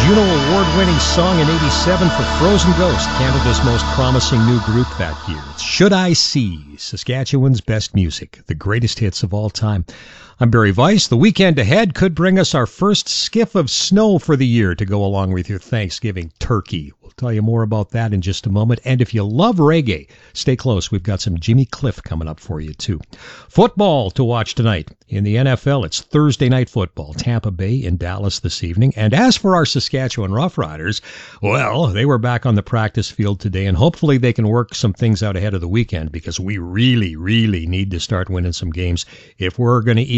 Juno Award-winning song in 87 for Frozen Ghost, Canada's most promising new group that year. It's Should I See, Saskatchewan's best music, the greatest hits of all time. I'm Barry Weiss. The weekend ahead could bring us our first skiff of snow for the year to go along with your Thanksgiving turkey. We'll tell you more about that in just a moment. And if you love reggae, stay close. We've got some Jimmy Cliff coming up for you, too. Football to watch tonight. In the NFL, it's Thursday night football. Tampa Bay in Dallas this evening. And as for our Saskatchewan Roughriders, well, they were back on the practice field today, and hopefully they can work some things out ahead of the weekend because we really, really need to start winning some games if we're going to